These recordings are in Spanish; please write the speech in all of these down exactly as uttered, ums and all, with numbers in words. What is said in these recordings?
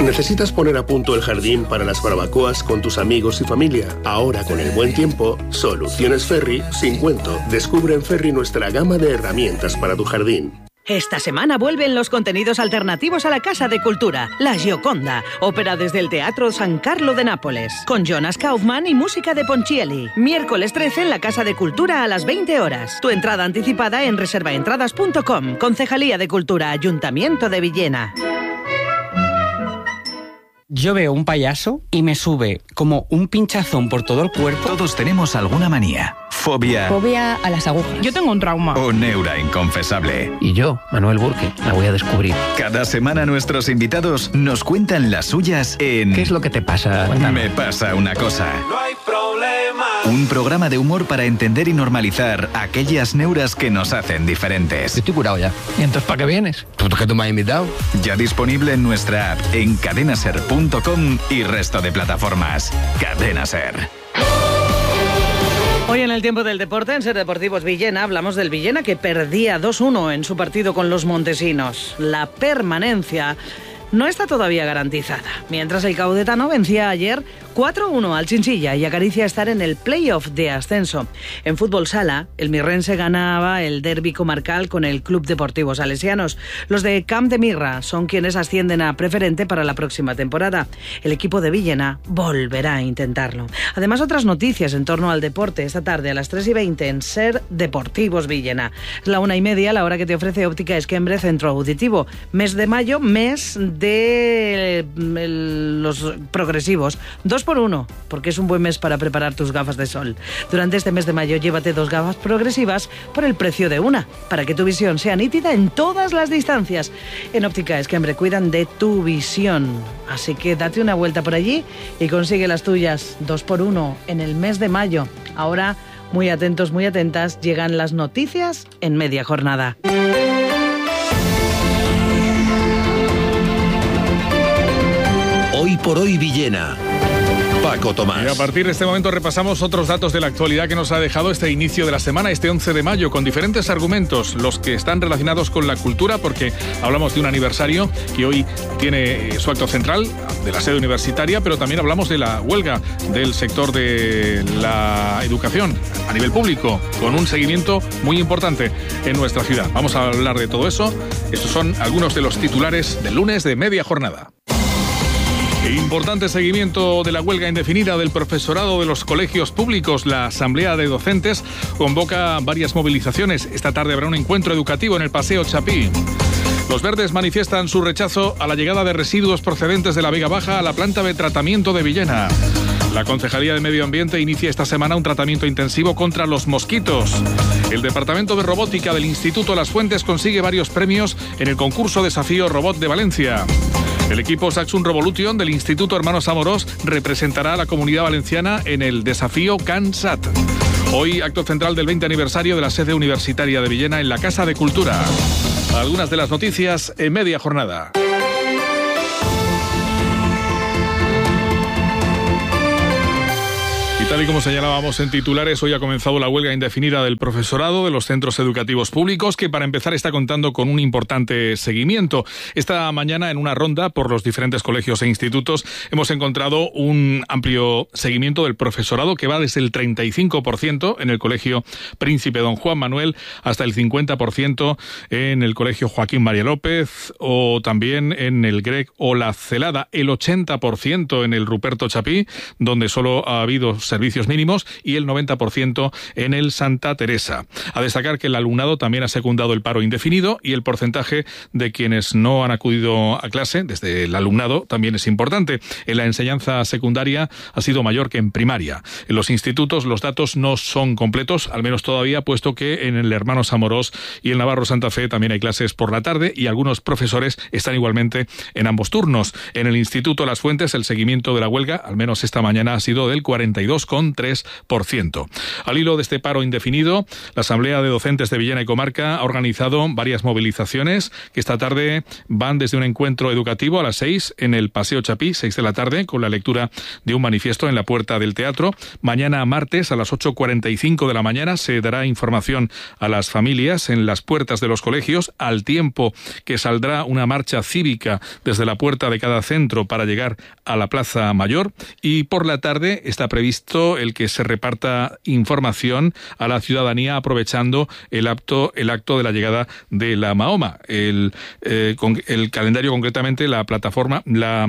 ¿Necesitas poner a punto el jardín para las barbacoas con tus amigos y familia? Ahora, con el buen tiempo, Soluciones Ferri, sin cuento. Descubre en Ferri nuestra gama de herramientas para tu jardín. Esta semana vuelven los contenidos alternativos a la Casa de Cultura. La Gioconda, ópera desde el Teatro San Carlo de Nápoles, con Jonas Kaufmann y música de Ponchielli. Miércoles trece en la Casa de Cultura a las veinte horas. Tu entrada anticipada en reserva entradas punto com. Concejalía de Cultura, Ayuntamiento de Villena. Yo veo un payaso y me sube como un pinchazón por todo el cuerpo. Todos tenemos alguna manía. Fobia. Fobia a las agujas. Yo tengo un trauma. O neura inconfesable. Y yo, Manuel Burke, la voy a descubrir. Cada semana nuestros invitados nos cuentan las suyas en... ¿Qué es lo que te pasa? Cuéntame. Me pasa una cosa. No hay problema. Un programa de humor para entender y normalizar aquellas neuras que nos hacen diferentes. Estoy curado ya. ¿Y entonces para qué vienes? ¿Tú que tú me has invitado? Ya disponible en nuestra app, en cadena ser punto com y resto de plataformas. Cadena Ser. Hoy en el tiempo del deporte, en Ser Deportivos Villena, hablamos del Villena que perdía dos uno en su partido con los montesinos. La permanencia no está todavía garantizada, mientras el caudetano vencía ayer cuatro uno al Chinchilla y acaricia estar en el playoff de ascenso. En fútbol sala, el mirrense ganaba el derbi comarcal con el Club Deportivo Salesianos. Los de Camp de Mirra son quienes ascienden a preferente para la próxima temporada. El equipo de Villena volverá a intentarlo. Además, otras noticias en torno al deporte esta tarde a las tres y veinte en Ser Deportivos Villena. Es la una y media, la hora que te ofrece Óptica Esquembre Centro Auditivo. Mes de mayo, mes de los progresivos. Dos por uno, porque es un buen mes para preparar tus gafas de sol. Durante este mes de mayo, llévate dos gafas progresivas por el precio de una, para que tu visión sea nítida en todas las distancias. En Óptica Esquembre cuidan de tu visión. Así que date una vuelta por allí y consigue las tuyas. Dos por uno en el mes de mayo. Ahora, muy atentos, muy atentas, llegan las noticias en media jornada. Hoy por hoy Villena. Paco Tomás. Y a partir de este momento repasamos otros datos de la actualidad que nos ha dejado este inicio de la semana, este once de mayo, con diferentes argumentos, los que están relacionados con la cultura, porque hablamos de un aniversario que hoy tiene su acto central de la sede universitaria, pero también hablamos de la huelga del sector de la educación a nivel público, con un seguimiento muy importante en nuestra ciudad. Vamos a hablar de todo eso. Estos son algunos de los titulares del lunes de media jornada. Importante seguimiento de la huelga indefinida del profesorado de los colegios públicos. La Asamblea de Docentes convoca varias movilizaciones. Esta tarde habrá un encuentro educativo en el Paseo Chapí. Los verdes manifiestan su rechazo a la llegada de residuos procedentes de la Vega Baja a la planta de tratamiento de Villena. La Concejalía de Medio Ambiente inicia esta semana un tratamiento intensivo contra los mosquitos. El Departamento de Robótica del Instituto Las Fuentes consigue varios premios en el concurso Desafío Robot de Valencia. El equipo Saxum Revolution del Instituto Hermanos Amorós representará a la Comunidad Valenciana en el Desafío CanSat. Hoy, acto central del veinte aniversario de la sede universitaria de Villena en la Casa de Cultura. Algunas de las noticias en media jornada. Tal y como señalábamos en titulares, hoy ha comenzado la huelga indefinida del profesorado de los centros educativos públicos, que para empezar está contando con un importante seguimiento. Esta mañana, en una ronda por los diferentes colegios e institutos, hemos encontrado un amplio seguimiento del profesorado que va desde el treinta y cinco por ciento en el colegio Príncipe Don Juan Manuel hasta el cincuenta por ciento en el colegio Joaquín María López o también en el Greg o la Celada, el ochenta por ciento en el Ruperto Chapí, donde solo ha habido servicios mínimos, y el noventa por ciento en el Santa Teresa. A destacar que el alumnado también ha secundado el paro indefinido y el porcentaje de quienes no han acudido a clase desde el alumnado también es importante. En la enseñanza secundaria ha sido mayor que en primaria. En los institutos los datos no son completos, al menos todavía, puesto que en el Hermanos Amorós y el Navarro Santa Fe también hay clases por la tarde y algunos profesores están igualmente en ambos turnos. En el Instituto Las Fuentes el seguimiento de la huelga, al menos esta mañana, ha sido del cuarenta y dos coma tres por ciento. Al hilo de este paro indefinido, la Asamblea de Docentes de Villena y Comarca ha organizado varias movilizaciones que esta tarde van desde un encuentro educativo a las seis en el Paseo Chapí, seis de la tarde, con la lectura de un manifiesto en la puerta del teatro. Mañana martes a las ocho cuarenta y cinco de la mañana se dará información a las familias en las puertas de los colegios, al tiempo que saldrá una marcha cívica desde la puerta de cada centro para llegar a la Plaza Mayor, y por la tarde está previsto el que se reparta información a la ciudadanía aprovechando el acto, el acto de la llegada de la Mahoma. El, eh, con, el calendario, concretamente, la plataforma, la,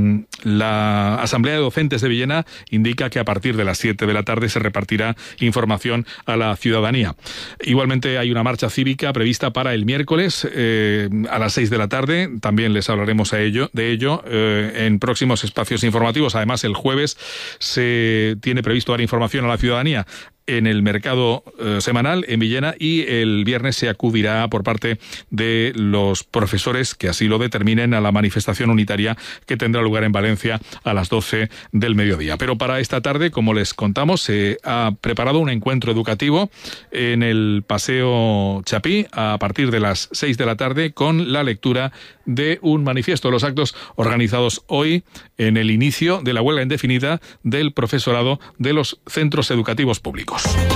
la Asamblea de Docentes de Villena indica que a partir de las siete de la tarde se repartirá información a la ciudadanía. Igualmente hay una marcha cívica prevista para el miércoles eh, a las seis de la tarde. También les hablaremos a ello, de ello eh, en próximos espacios informativos. Además, el jueves se tiene previsto dar información a la ciudadanía en el mercado eh, semanal en Villena, y el viernes se acudirá por parte de los profesores que así lo determinen a la manifestación unitaria que tendrá lugar en Valencia a las doce del mediodía. Pero para esta tarde, como les contamos, se ha preparado un encuentro educativo en el Paseo Chapí a partir de las seis de la tarde con la lectura de un manifiesto. Los actos organizados hoy en el inicio de la huelga indefinida del profesorado de los centros educativos públicos.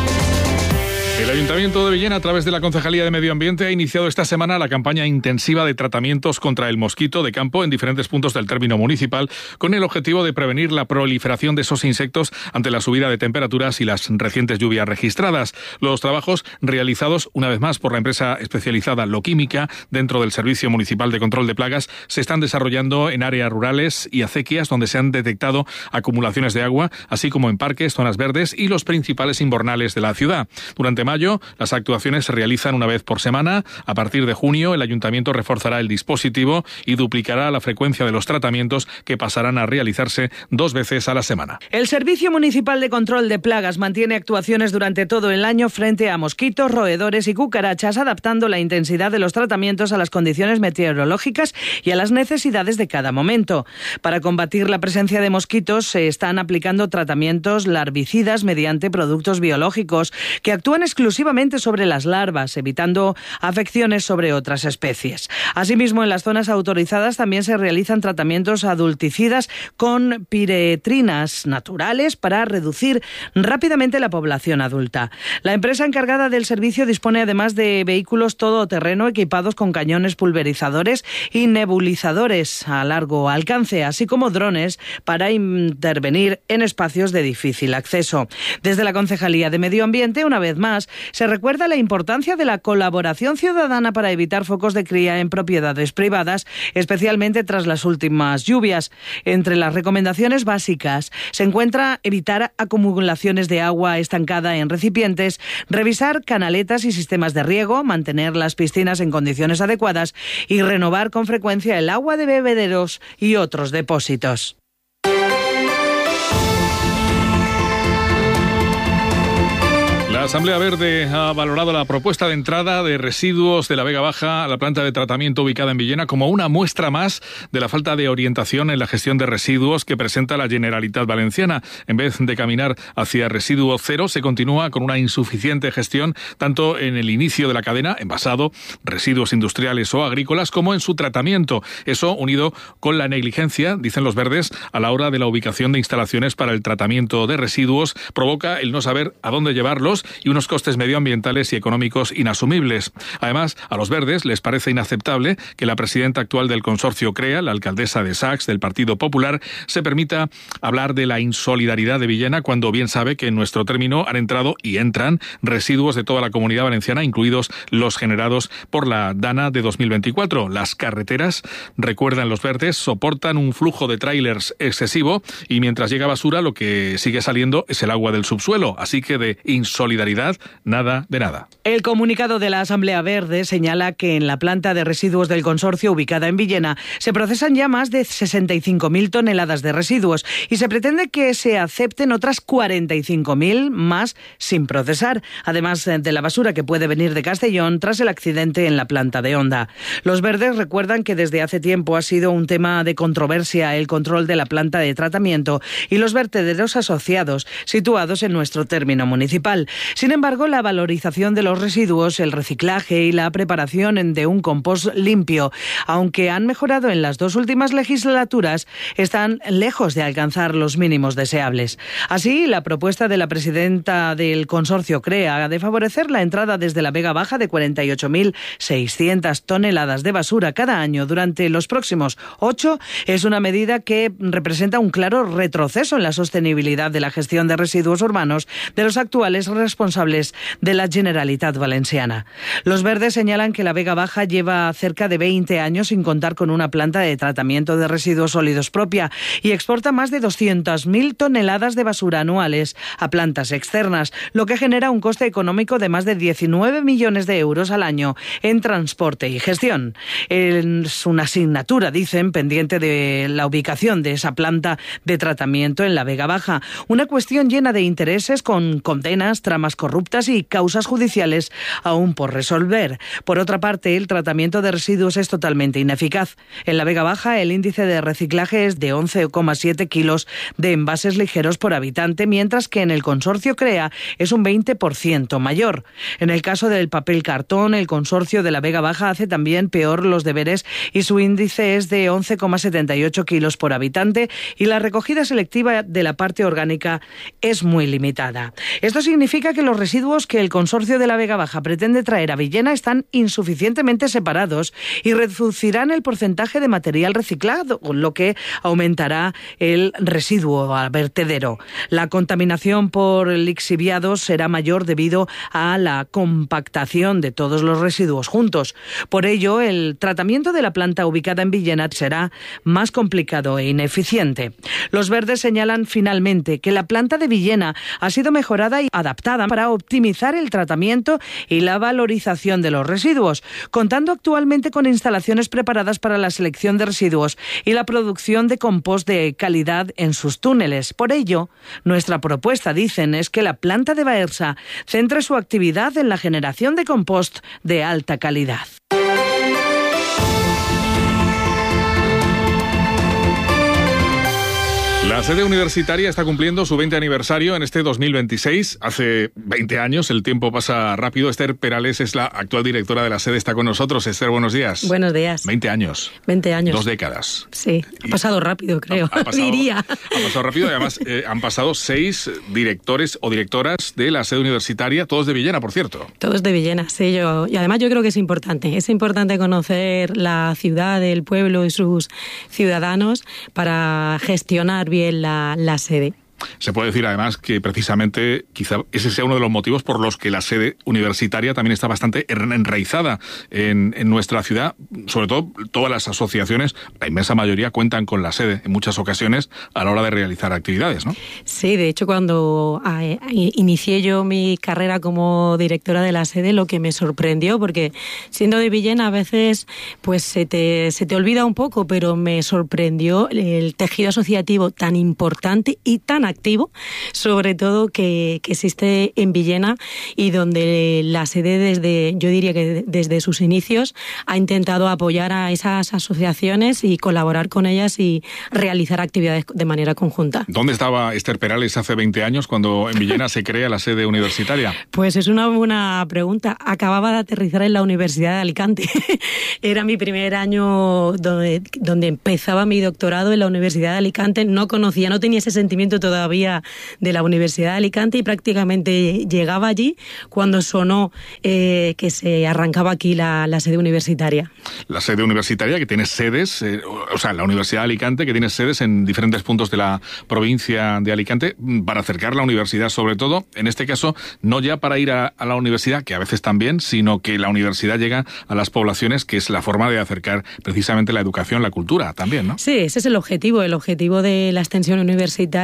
El Ayuntamiento de Villena, a través de la Concejalía de Medio Ambiente, ha iniciado esta semana la campaña intensiva de tratamientos contra el mosquito de campo en diferentes puntos del término municipal, con el objetivo de prevenir la proliferación de esos insectos ante la subida de temperaturas y las recientes lluvias registradas. Los trabajos realizados, una vez más, por la empresa especializada Loquímica, dentro del Servicio Municipal de Control de Plagas, se están desarrollando en áreas rurales y acequias donde se han detectado acumulaciones de agua, así como en parques, zonas verdes y los principales invernales de la ciudad. Durante mayo, las actuaciones se realizan una vez por semana. A partir de junio, el Ayuntamiento reforzará el dispositivo y duplicará la frecuencia de los tratamientos, que pasarán a realizarse dos veces a la semana. El Servicio Municipal de Control de Plagas mantiene actuaciones durante todo el año frente a mosquitos, roedores y cucarachas, adaptando la intensidad de los tratamientos a las condiciones meteorológicas y a las necesidades de cada momento. Para combatir la presencia de mosquitos, se están aplicando tratamientos larvicidas mediante productos biológicos que actúan exclusivamente sobre las larvas, evitando afecciones sobre otras especies. Asimismo, en las zonas autorizadas también se realizan tratamientos adulticidas con piretrinas naturales para reducir rápidamente la población adulta. La empresa encargada del servicio dispone además de vehículos todoterreno equipados con cañones pulverizadores y nebulizadores a largo alcance, así como drones para intervenir en espacios de difícil acceso. Desde la Concejalía de Medio Ambiente, una vez más, se recuerda la importancia de la colaboración ciudadana para evitar focos de cría en propiedades privadas, especialmente tras las últimas lluvias. Entre las recomendaciones básicas se encuentra evitar acumulaciones de agua estancada en recipientes, revisar canaletas y sistemas de riego, mantener las piscinas en condiciones adecuadas y renovar con frecuencia el agua de bebederos y otros depósitos. La Asamblea Verde ha valorado la propuesta de entrada de residuos de la Vega Baja a la planta de tratamiento ubicada en Villena como una muestra más de la falta de orientación en la gestión de residuos que presenta la Generalitat Valenciana. En vez de caminar hacia residuo cero, se continúa con una insuficiente gestión tanto en el inicio de la cadena, envasado, residuos industriales o agrícolas, como en su tratamiento. Eso, unido con la negligencia, dicen los verdes, a la hora de la ubicación de instalaciones para el tratamiento de residuos, provoca el no saber a dónde llevarlos y unos costes medioambientales y económicos inasumibles. Además, a los verdes les parece inaceptable que la presidenta actual del consorcio CREA, la alcaldesa de Sax del Partido Popular, se permita hablar de la insolidaridad de Villena cuando bien sabe que en nuestro término han entrado y entran residuos de toda la Comunidad Valenciana, incluidos los generados por la DANA de dos mil veinticuatro. Las carreteras, recuerdan los verdes, soportan un flujo de tráilers excesivo y mientras llega basura lo que sigue saliendo es el agua del subsuelo. Así que de insolidaridad solidaridad, nada de nada. El comunicado de la Asamblea Verde señala que en la planta de residuos del consorcio ubicada en Villena se procesan ya más de sesenta y cinco mil toneladas de residuos y se pretende que se acepten otras cuarenta y cinco mil más sin procesar, además de la basura que puede venir de Castellón tras el accidente en la planta de Honda. Los verdes recuerdan que desde hace tiempo ha sido un tema de controversia el control de la planta de tratamiento y los vertederos asociados situados en nuestro término municipal. Sin embargo, la valorización de los residuos, el reciclaje y la preparación de un compost limpio, aunque han mejorado en las dos últimas legislaturas, están lejos de alcanzar los mínimos deseables. Así, la propuesta de la presidenta del consorcio CREA de favorecer la entrada desde la Vega Baja de cuarenta y ocho mil seiscientas toneladas de basura cada año durante los próximos ocho es una medida que representa un claro retroceso en la sostenibilidad de la gestión de residuos urbanos de los actuales responsables de la Generalitat Valenciana. Los verdes señalan que la Vega Baja lleva cerca de veinte años sin contar con una planta de tratamiento de residuos sólidos propia y exporta más de doscientas mil toneladas de basura anuales a plantas externas, lo que genera un coste económico de más de diecinueve millones de euros al año en transporte y gestión. Es una asignatura, dicen, pendiente de la ubicación de esa planta de tratamiento en la Vega Baja, una cuestión llena de intereses con condenas, tramas corruptas y causas judiciales aún por resolver. Por otra parte, el tratamiento de residuos es totalmente ineficaz. En la Vega Baja, el índice de reciclaje es de once coma siete kilos de envases ligeros por habitante, mientras que en el consorcio CREA es un veinte por ciento mayor. En el caso del papel cartón, el consorcio de la Vega Baja hace también peor los deberes y su índice es de once coma setenta y ocho kilos por habitante y la recogida selectiva de la parte orgánica es muy limitada. Esto significa que los residuos que el consorcio de la Vega Baja pretende traer a Villena están insuficientemente separados y reducirán el porcentaje de material reciclado, lo que aumentará el residuo al vertedero. La contaminación por lixiviados será mayor debido a la compactación de todos los residuos juntos. Por ello, el tratamiento de la planta ubicada en Villena será más complicado e ineficiente. Los verdes señalan finalmente que la planta de Villena ha sido mejorada y adaptada para optimizar el tratamiento y la valorización de los residuos, contando actualmente con instalaciones preparadas para la selección de residuos y la producción de compost de calidad en sus túneles. Por ello, nuestra propuesta, dicen, es que la planta de Baersa centre su actividad en la generación de compost de alta calidad. La sede universitaria está cumpliendo su veinte aniversario en este dos mil veintiséis. Hace veinte años, el tiempo pasa rápido. Esther Perales es la actual directora de la sede, está con nosotros. Esther, buenos días. Buenos días. veinte años. veinte años. Dos décadas. Sí, ha pasado rápido, creo. Ha, ha pasado, diría. Ha pasado rápido y además eh, han pasado seis directores o directoras de la sede universitaria, todos de Villena, por cierto. Todos de Villena, sí. Yo, y además yo creo que es importante. Es importante conocer la ciudad, el pueblo y sus ciudadanos para gestionar bien La, la sede. Se puede decir además que precisamente quizá ese sea uno de los motivos por los que la sede universitaria también está bastante enraizada en, en nuestra ciudad. Sobre todo todas las asociaciones, la inmensa mayoría cuentan con la sede en muchas ocasiones a la hora de realizar actividades, ¿no? Sí, de hecho cuando eh, inicié yo mi carrera como directora de la sede, lo que me sorprendió, porque siendo de Villena a veces pues se te, se te olvida un poco, pero me sorprendió el tejido asociativo tan importante y tan activo, sobre todo que, que existe en Villena y donde la sede desde, yo diría que desde sus inicios ha intentado apoyar a esas asociaciones y colaborar con ellas y realizar actividades de manera conjunta. ¿Dónde estaba Esther Perales hace veinte años cuando en Villena se crea la sede universitaria? Pues es una buena pregunta. Acababa de aterrizar en la Universidad de Alicante. Era mi primer año donde, donde empezaba mi doctorado en la Universidad de Alicante. No conocía, no tenía ese sentimiento todavía de la Universidad de Alicante y prácticamente llegaba allí cuando sonó eh, que se arrancaba aquí la, la sede universitaria. La sede universitaria que tiene sedes, eh, o sea, la Universidad de Alicante que tiene sedes en diferentes puntos de la provincia de Alicante para acercar la universidad, sobre todo, en este caso, no ya para ir a, a la universidad, que a veces también, sino que la universidad llega a las poblaciones, que es la forma de acercar precisamente la educación, la cultura también, ¿no? Sí, ese es el objetivo. El objetivo de la extensión universitaria es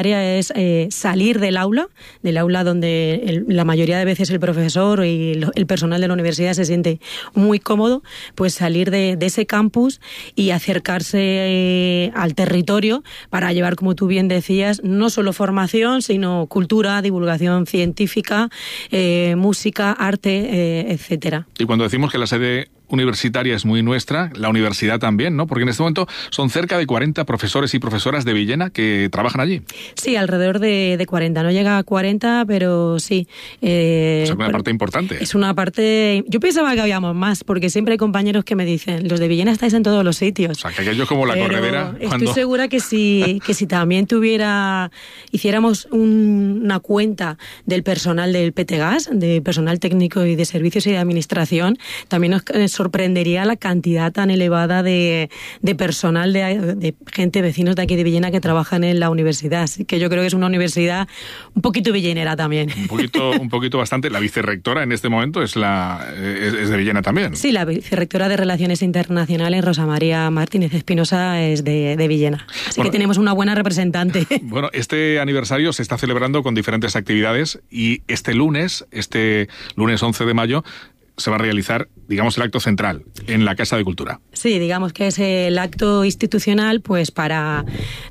es eh, salir del aula, del aula donde el, la mayoría de veces el profesor y el, el personal de la universidad se siente muy cómodo, pues salir de, de ese campus y acercarse eh, al territorio para llevar, como tú bien decías, no solo formación, sino cultura, divulgación científica, eh, música, arte, eh, etcétera. Y cuando decimos que la sede universitaria es muy nuestra, la universidad también, ¿no? Porque en este momento son cerca de cuarenta profesores y profesoras de Villena que trabajan allí. Sí, alrededor de, de cuarenta. No llega a cuarenta, pero sí. Eh, es una parte importante. Es una parte... Yo pensaba que habíamos más, porque siempre hay compañeros que me dicen, los de Villena estáis en todos los sitios. O sea, que aquello es como la pero corredera. Estoy cuando... segura que si, que si también tuviera... Hiciéramos un, una cuenta del personal del Petegas, de personal técnico y de servicios y de administración, también nos sorprendería la cantidad tan elevada de, de personal, de, de gente, vecinos de aquí de Villena que trabajan en la universidad. Así que yo creo que es una universidad un poquito villenera también. Un poquito, un poquito bastante. La vicerrectora en este momento es, la, es, es de Villena también. Sí, la vicerrectora de Relaciones Internacionales, Rosa María Martínez Espinosa, es de, de Villena. Así bueno, que tenemos una buena representante. Bueno, este aniversario se está celebrando con diferentes actividades y este lunes, este lunes once de mayo, se va a realizar, digamos, el acto central en la Casa de Cultura. Sí, digamos que es el acto institucional pues para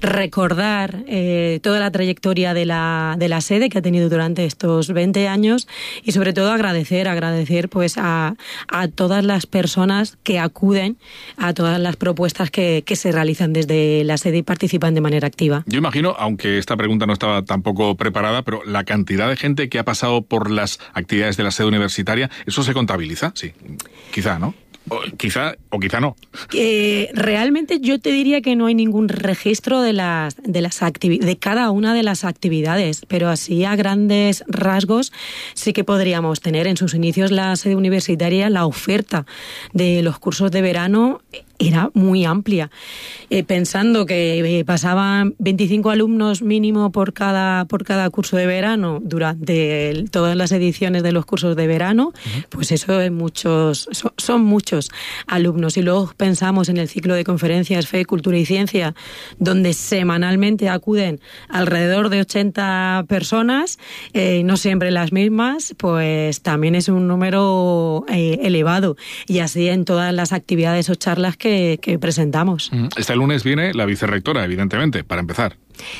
recordar eh, toda la trayectoria de la, de la sede que ha tenido durante estos veinte años y sobre todo agradecer, agradecer pues a, a todas las personas que acuden a todas las propuestas que, que se realizan desde la sede y participan de manera activa. Yo imagino, aunque esta pregunta no estaba tampoco preparada, pero la cantidad de gente que ha pasado por las actividades de la sede universitaria, ¿eso se contabiliza? Sí, quizá, ¿no? O quizá o quizá no. Eh, realmente yo te diría que no hay ningún registro de las de las activi- de cada una de las actividades, pero así a grandes rasgos sí que podríamos tener en sus inicios la sede universitaria, la oferta de los cursos de verano era muy amplia, eh, pensando que eh, pasaban veinticinco alumnos mínimo por cada por cada curso de verano durante el, todas las ediciones de los cursos de verano, uh-huh. Pues eso es muchos, son, son muchos alumnos. Y luego pensamos en el ciclo de conferencias Fe, Cultura y Ciencia, donde semanalmente acuden alrededor de ochenta personas, eh, no siempre las mismas, pues también es un número eh, elevado. Y así en todas las actividades o charlas que que presentamos. Este lunes viene la vicerrectora, evidentemente, para empezar.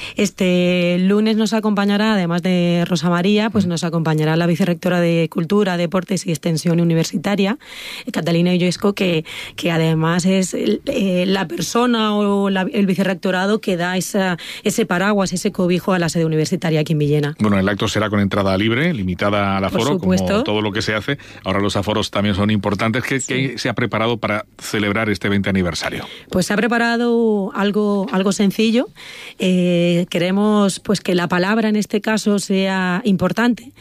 Este lunes nos acompañará, además de Rosa María, pues nos acompañará la vicerrectora de Cultura, Deportes y Extensión Universitaria, Catalina Illoesco, que, que además es eh, la persona o la, el vicerrectorado que da esa, ese paraguas, ese cobijo a la sede universitaria aquí en Villena. Bueno, el acto será con entrada libre, limitada al aforo, como todo lo que se hace. Ahora los aforos también son importantes. ¿Qué, sí. ¿Qué se ha preparado para celebrar este veinte aniversario? Pues se ha preparado algo, algo sencillo. Eh, Eh, queremos pues que la palabra en este caso sea importante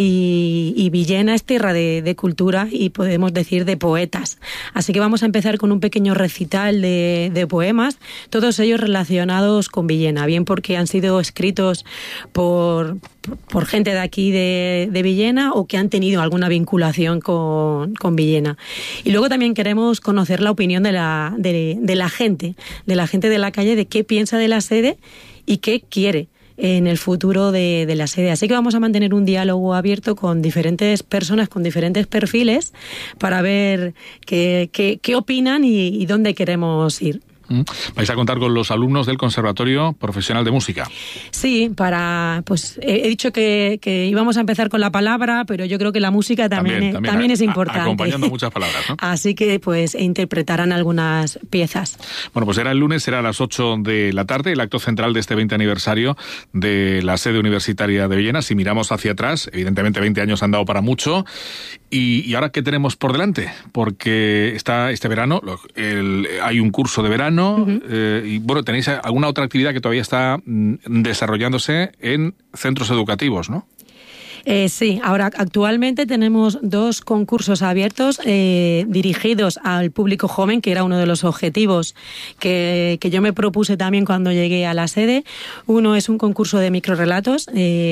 y, y Villena es tierra de, de cultura y podemos decir de poetas, así que vamos a empezar con un pequeño recital de, de poemas, todos ellos relacionados con Villena, bien porque han sido escritos por, por gente de aquí de, de Villena o que han tenido alguna vinculación con, con Villena. Y luego también queremos conocer la opinión de la, de, de la gente, de la gente de la calle, de qué piensa de la sede y qué quiere en el futuro de, de la sede. Así que vamos a mantener un diálogo abierto con diferentes personas, con diferentes perfiles, para ver qué, qué, qué opinan y, y dónde queremos ir. ¿Vais a contar con los alumnos del Conservatorio Profesional de Música? Sí, para pues he dicho que, que íbamos a empezar con la palabra, pero yo creo que la música también, también, también, también es importante. Acompañando muchas palabras, ¿no? Así que pues interpretarán algunas piezas. Bueno, pues será el lunes, será a las ocho de la tarde, el acto central de este veinte aniversario de la sede universitaria de Villena. Si miramos hacia atrás, evidentemente veinte años han dado para mucho. ¿Y, y ahora qué tenemos por delante? Porque está este verano, el, hay un curso de verano. Uh-huh. Eh, y bueno, tenéis alguna otra actividad que todavía está mm, desarrollándose en centros educativos, ¿no? Eh, sí, ahora actualmente tenemos dos concursos abiertos eh, dirigidos al público joven, que era uno de los objetivos que, que yo me propuse también cuando llegué a la sede. Uno es un concurso de microrrelatos, eh,